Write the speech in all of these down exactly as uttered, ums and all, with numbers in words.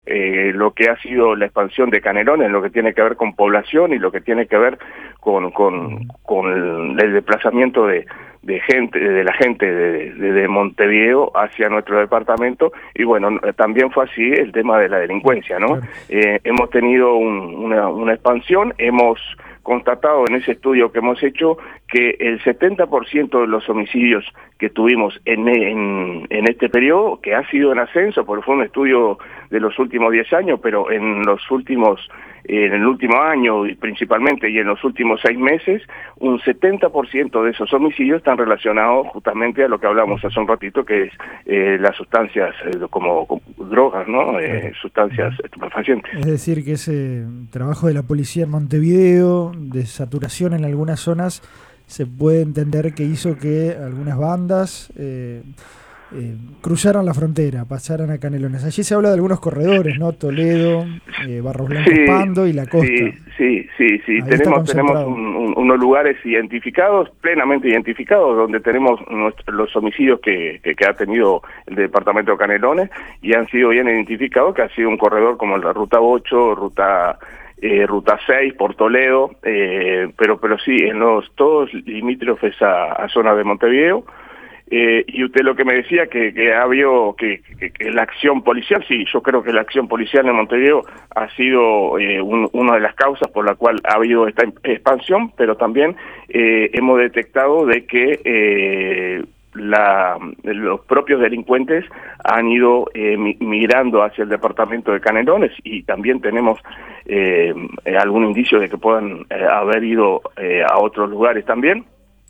Eh, lo que ha sido la expansión de Canelones, lo que tiene que ver con población y lo que tiene que ver con, con, con el, el desplazamiento de, de gente, de la gente de, de, de Montevideo hacia nuestro departamento, y bueno, también fue así el tema de la delincuencia, ¿no? Claro. Eh, hemos tenido un, una, una expansión, hemos constatado en ese estudio que hemos hecho que el setenta por ciento de los homicidios que tuvimos en, en, en este periodo, que ha sido en ascenso, porque fue un estudio de los últimos diez años, pero en los últimos, en el último año principalmente y en los últimos seis meses, un setenta por ciento de esos homicidios están relacionados justamente a lo que hablamos hace un ratito, que es eh, las sustancias eh, como, como drogas, ¿no? Eh, sustancias estupefacientes. Es decir, que ese trabajo de la policía en Montevideo, de saturación en algunas zonas, se puede entender que hizo que algunas bandas eh, eh, cruzaran la frontera, pasaran a Canelones. Allí se habla de algunos corredores, ¿no? Toledo, eh, Barros Blancos, Sí, Pando y la costa. Sí, sí, sí, sí. Ahí tenemos tenemos un, un, unos lugares identificados, plenamente identificados, donde tenemos nuestro, los homicidios que, que, que ha tenido el departamento de Canelones, y han sido bien identificados, que ha sido un corredor como la Ruta ocho, Ruta eh, Ruta seis por Toledo, eh, pero pero sí, en los todos limítrofes a, a zona de Montevideo. Eh, y usted lo que me decía, que, que ha habido, que, que, que la acción policial, sí, yo creo que la acción policial en Montevideo ha sido eh, un, una de las causas por la cual ha habido esta expansión, pero también eh, hemos detectado de que eh, la, los propios delincuentes han ido eh, migrando hacia el departamento de Canelones, y también tenemos eh, algún indicio de que puedan eh, haber ido eh, a otros lugares también.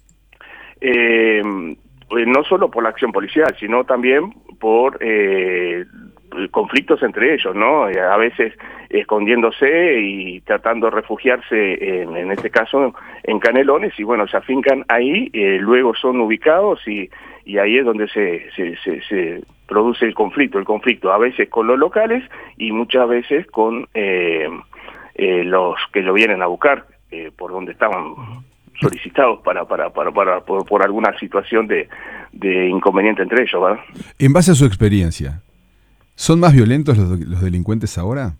Eh, no solo por la acción policial, sino también por eh, conflictos entre ellos, ¿no? A veces escondiéndose y tratando de refugiarse, en, en este caso, en Canelones, y bueno, se afincan ahí, eh, luego son ubicados, y, y ahí es donde se, se, se, se produce el conflicto, el conflicto a veces con los locales y muchas veces con eh, eh, los que lo vienen a buscar, eh, por donde estaban solicitados para para para, para por, por alguna situación de, de inconveniente entre ellos, ¿verdad? En base a su experiencia, ¿son más violentos los, los delincuentes ahora?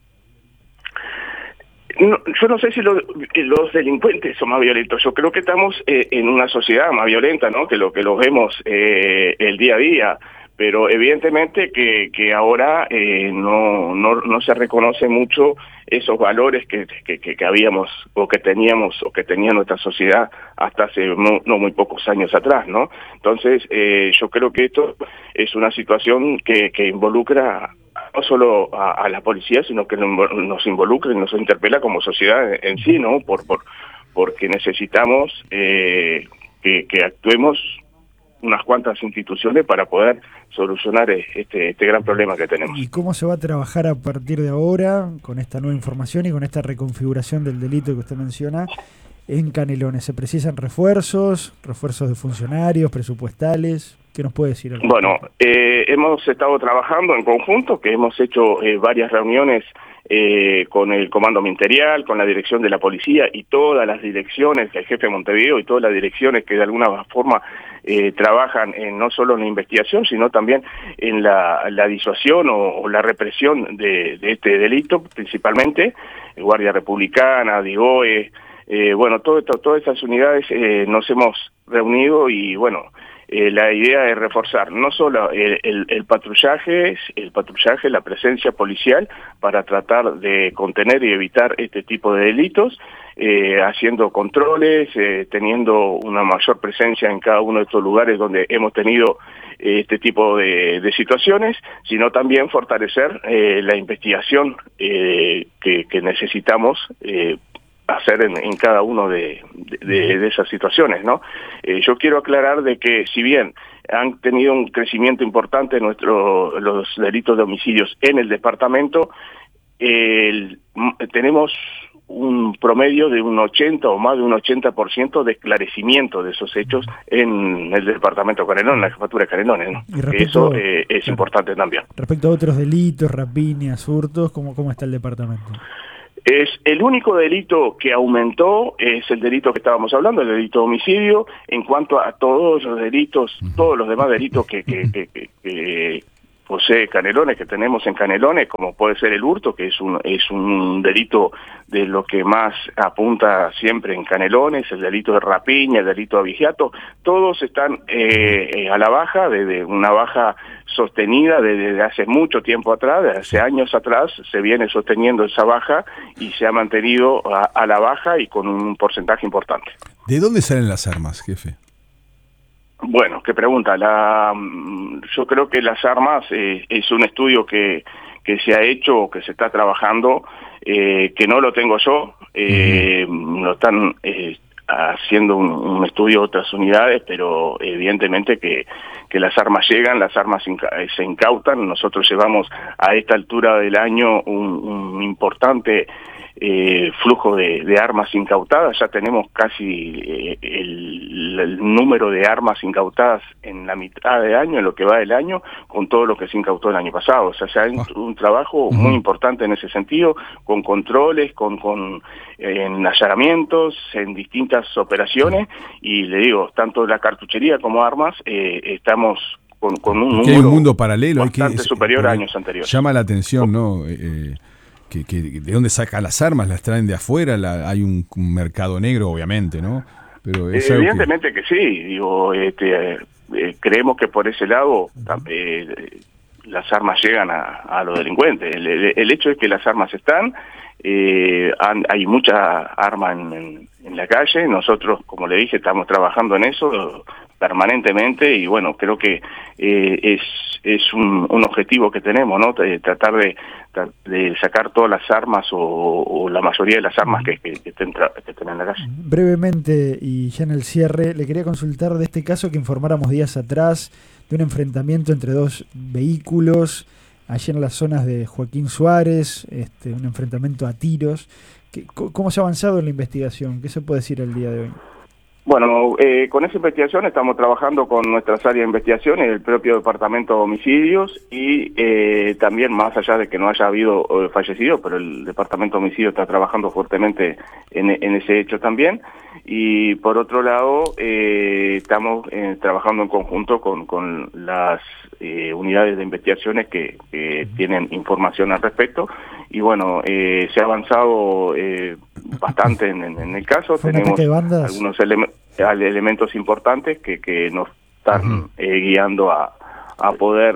No, yo no sé si los, los delincuentes son más violentos. Yo creo que estamos eh, en una sociedad más violenta, ¿no? Que lo que los vemos eh, el día a día. Pero evidentemente que, que ahora eh, no, no no se reconoce mucho esos valores que, que, que habíamos o que teníamos o que tenía nuestra sociedad hasta hace no, no muy pocos años atrás, ¿no? Entonces eh, yo creo que esto es una situación que, que involucra no solo a, a la policía, sino que nos involucra y nos interpela como sociedad en sí, ¿no? Por, por porque necesitamos eh, que, que actuemos unas cuantas instituciones para poder solucionar este, este gran problema que tenemos. ¿Y cómo se va a trabajar a partir de ahora con esta nueva información y con esta reconfiguración del delito que usted menciona en Canelones? ¿Se precisan refuerzos, refuerzos de funcionarios, presupuestales? ¿Qué nos puede decir? Bueno, eh, hemos estado trabajando en conjunto, que hemos hecho eh, varias reuniones eh, con el Comando Ministerial, con la dirección de la policía y todas las direcciones, el jefe de Montevideo y todas las direcciones que de alguna forma eh, trabajan en, no solo en la investigación, sino también en la, la disuasión o, o la represión de, de este delito, principalmente Guardia Republicana, DIGOE, eh, bueno, todo esto, todas estas unidades eh, nos hemos reunido y bueno, Eh, la idea es reforzar no solo el, el, el patrullaje, el patrullaje, la presencia policial para tratar de contener y evitar este tipo de delitos, eh, haciendo controles, eh, teniendo una mayor presencia en cada uno de estos lugares donde hemos tenido eh, este tipo de, de situaciones, sino también fortalecer eh, la investigación eh, que, que necesitamos eh, hacer en, en cada uno de, de, de esas situaciones, ¿no? Eh, yo quiero aclarar de que si bien han tenido un crecimiento importante nuestro, los delitos de homicidios en el departamento, eh, tenemos un promedio de un ochenta o más de un ochenta por ciento de esclarecimiento de esos hechos en el departamento de Canelones, en la jefatura de Canelones, ¿no? Y respecto, eso eh, es claro, importante también. Respecto a otros delitos, rapiñas, hurtos, ¿cómo, cómo está el departamento? Es el único delito que aumentó, es el delito que estábamos hablando, el delito de homicidio. En cuanto a todos los delitos, todos los demás delitos que, que, que, que, que posee Canelones, que tenemos en Canelones, como puede ser el hurto, que es un es un delito de lo que más apunta siempre en Canelones, el delito de rapiña, el delito de abigeato, todos están eh, a la baja, desde una baja sostenida desde hace mucho tiempo atrás, desde hace años atrás, se viene sosteniendo esa baja y se ha mantenido a, a la baja y con un porcentaje importante. ¿De dónde salen las armas, jefe? Bueno, qué pregunta. La, yo creo que las armas eh, es un estudio que, que se ha hecho, que se está trabajando, eh, que no lo tengo yo, eh, uh-huh. Lo están eh, haciendo un, un estudio otras unidades, pero evidentemente que, que las armas llegan, las armas inca, se incautan. Nosotros llevamos a esta altura del año un, un importante Eh, flujo de, de armas incautadas. Ya tenemos casi eh, el, el número de armas incautadas en la mitad de año, en lo que va del año, con todo lo que se incautó el año pasado. O sea, se ha hecho un trabajo uh-huh. muy importante en ese sentido, con controles, con, con eh, en allanamientos, en distintas operaciones, y le digo, tanto la cartuchería como armas, eh, estamos con, con un número hay un mundo paralelo, bastante hay que, superior a años anteriores. Llama la atención, ¿no? Eh, Que, que, ¿de dónde sacan las armas? ¿Las traen de afuera? La, hay un, un mercado negro, obviamente, ¿no? Pero es evidentemente que... que... que sí. Digo, este, eh, creemos que por ese lado eh, las armas llegan a, a los delincuentes. El, el, el hecho es que las armas están, eh, han, hay mucha arma en, en, en la calle. Nosotros, como le dije, estamos trabajando en eso permanentemente y bueno, creo que eh, es es un, un objetivo que tenemos, ¿no? Tratar de, de sacar todas las armas o, o la mayoría de las armas que, que, que, estén, que estén en la calle. Brevemente, y ya en el cierre, le quería consultar de este caso que informáramos días atrás, de un enfrentamiento entre dos vehículos, allí en las zonas de Joaquín Suárez, este, un enfrentamiento a tiros. ¿Cómo se ha avanzado en la investigación? ¿Qué se puede decir el día de hoy? Bueno, eh, con esa investigación estamos trabajando con nuestras áreas de investigación, el propio Departamento de Homicidios y eh, también, más allá de que no haya habido eh, fallecidos, pero el Departamento de Homicidios está trabajando fuertemente en, en ese hecho también. Y por otro lado, eh, estamos eh, trabajando en conjunto con, con las eh, unidades de investigaciones que, que tienen información al respecto. Y bueno, eh, se ha avanzado eh, bastante en, en, en el caso. Tenemos algunos elementos elementos importantes que, que nos están uh-huh. eh, guiando a, a poder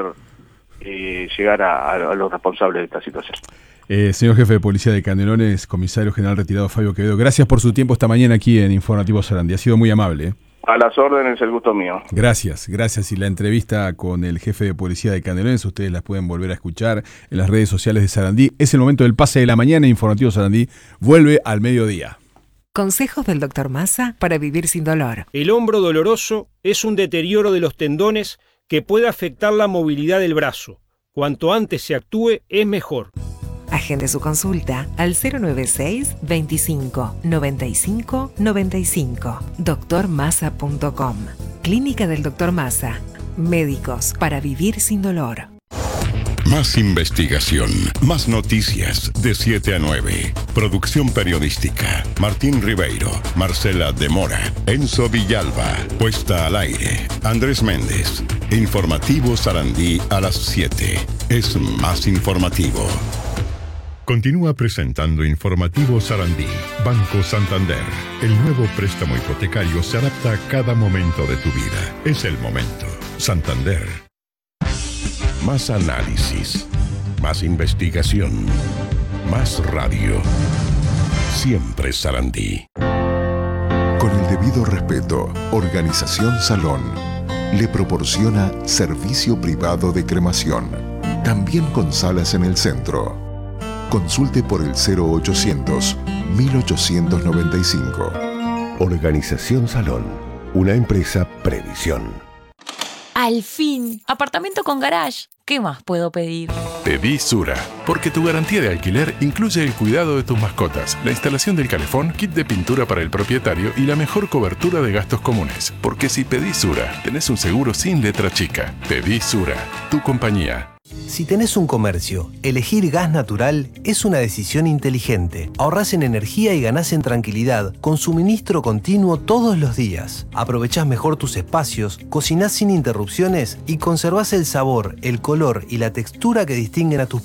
eh, llegar a, a los responsables de esta situación. Eh, señor jefe de policía de Canelones, comisario general retirado Fabio Quevedo, gracias por su tiempo esta mañana aquí en Informativo Sarandí. Ha sido muy amable. ¿eh? A las órdenes, el gusto mío. Gracias, gracias. Y la entrevista con el jefe de policía de Canelones, ustedes las pueden volver a escuchar en las redes sociales de Sarandí. Es el momento del pase de la mañana. Informativo Sarandí vuelve al mediodía. Consejos del doctor Massa para vivir sin dolor. El hombro doloroso es un deterioro de los tendones que puede afectar la movilidad del brazo. Cuanto antes se actúe, es mejor. Agende su consulta al cero nueve seis, veinticinco, noventa y cinco, noventa y cinco. doctor massa punto com. Clínica del doctor Massa. Médicos para vivir sin dolor. Más investigación, más noticias de siete a nueve. Producción periodística. Martín Ribeiro, Marcela de Mora, Enzo Villalba. Puesta al aire. Andrés Méndez. Informativo Sarandí a las siete. Es más informativo. Continúa presentando Informativo Sarandí. Banco Santander. El nuevo préstamo hipotecario se adapta a cada momento de tu vida. Es el momento. Santander. Más análisis, más investigación, más radio. Siempre Sarandí. Con el debido respeto, Organización Salón le proporciona servicio privado de cremación, también con salas en el centro. Consulte por el cero ochocientos, mil ochocientos noventa y cinco. Organización Salón, una empresa Previsión. Al fin, apartamento con garage. ¿Qué más puedo pedir? Pedí Sura, porque tu garantía de alquiler incluye el cuidado de tus mascotas, la instalación del calefón, kit de pintura para el propietario y la mejor cobertura de gastos comunes. Porque si pedís Sura, tenés un seguro sin letra chica. Pedí Sura, tu compañía. Si tenés un comercio, elegir gas natural es una decisión inteligente. Ahorrás en energía y ganás en tranquilidad con suministro continuo todos los días. Aprovechás mejor tus espacios, cocinás sin interrupciones y conservás el sabor, el color y la textura que distinguen a tus